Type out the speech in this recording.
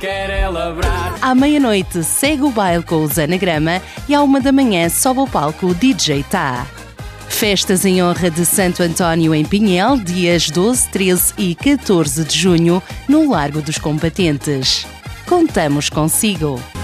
quer é labrar. À meia-noite segue o baile com os Anagrama e à 1 da manhã sobe ao palco o DJ Tá. Festas em honra de Santo António em Pinhel, dias 12, 13 e 14 de junho, no Largo dos Combatentes. Contamos consigo!